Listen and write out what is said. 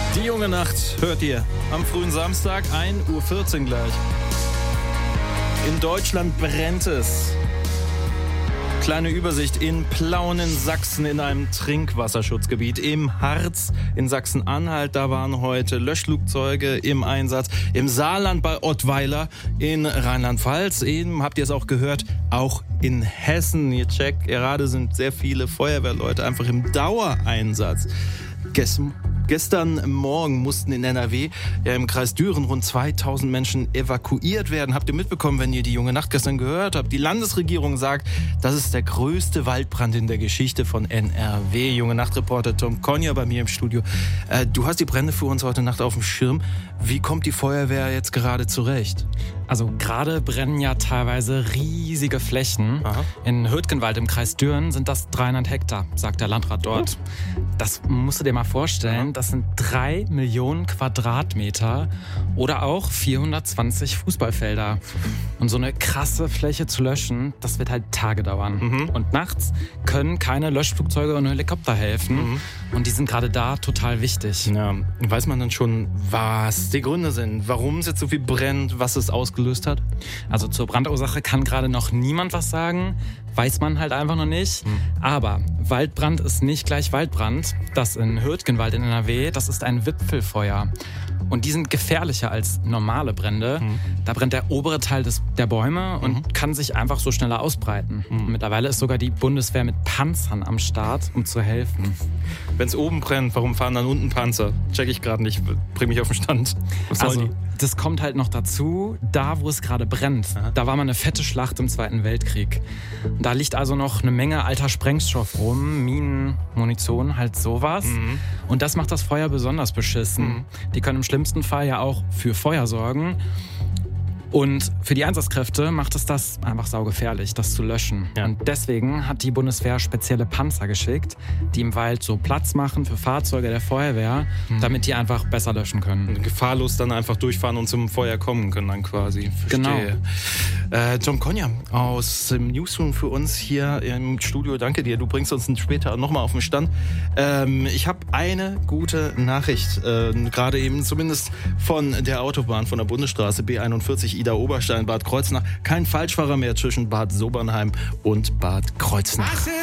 Die junge Nacht hört ihr am frühen Samstag, 1:14 Uhr gleich. In Deutschland brennt es. Kleine Übersicht: in Plauen in Sachsen in einem Trinkwasserschutzgebiet, im Harz in Sachsen-Anhalt, da waren heute Löschflugzeuge im Einsatz, im Saarland bei Ottweiler, in Rheinland-Pfalz, eben habt ihr es auch gehört, auch in Hessen. Ihr checkt, gerade sind sehr viele Feuerwehrleute einfach im Dauereinsatz. Gestern Morgen mussten in NRW, ja im Kreis Düren, rund 2000 Menschen evakuiert werden. Habt ihr mitbekommen, wenn ihr die junge Nacht gestern gehört habt? Die Landesregierung sagt, das ist der größte Waldbrand in der Geschichte von NRW. Junge Nacht-Reporter Tom Konja bei mir im Studio. Du hast die Brände für uns heute Nacht auf dem Schirm. Wie kommt die Feuerwehr jetzt gerade zurecht? Also gerade brennen ja teilweise riesige Flächen. Aha. In Hürtgenwald im Kreis Düren sind das 300 Hektar, sagt der Landrat dort. Das musst du dir mal vorstellen, das sind 3 Millionen Quadratmeter oder auch 420 Fußballfelder. Und so eine krasse Fläche zu löschen, das wird halt Tage dauern. Und nachts können keine Löschflugzeuge und Helikopter helfen. Und die sind gerade da total wichtig. Ja, weiß man dann schon, was die Gründe sind, warum es jetzt so viel brennt, was es ausgelöst hat? Also zur Brandursache kann gerade noch niemand was sagen, weiß man halt einfach noch nicht. Aber Waldbrand ist nicht gleich Waldbrand. Das in Hürtgenwald in NRW, das ist ein Wipfelfeuer. Und die sind gefährlicher als normale Brände. Da brennt der obere Teil der Bäume und kann sich einfach so schneller ausbreiten. Mittlerweile ist sogar die Bundeswehr mit Panzern am Start, um zu helfen. Wenn es oben brennt, warum fahren dann unten Panzer? Check ich gerade nicht, bring mich auf den Stand. Was soll die? Das kommt halt noch dazu, da wo es gerade brennt. Da war mal eine fette Schlacht im Zweiten Weltkrieg. Da liegt also noch eine Menge alter Sprengstoff rum, Minen, Munition, halt sowas. Und das macht das Feuer besonders beschissen. Die können im schlimmsten Fall ja auch für Feuer sorgen. Und für die Einsatzkräfte macht es das einfach saugefährlich, das zu löschen. Ja. Und deswegen hat die Bundeswehr spezielle Panzer geschickt, die im Wald so Platz machen für Fahrzeuge der Feuerwehr, damit die einfach besser löschen können. Und gefahrlos dann einfach durchfahren und zum Feuer kommen können dann quasi. Verstehe. Genau. Tom Konja aus dem Newsroom für uns hier im Studio. Danke dir. Du bringst uns später nochmal auf den Stand. Ich habe eine gute Nachricht, gerade eben zumindest von der Autobahn, von der Bundesstraße B41 Idar-Oberstein, Bad Kreuznach. Kein Falschfahrer mehr zwischen Bad Sobernheim und Bad Kreuznach.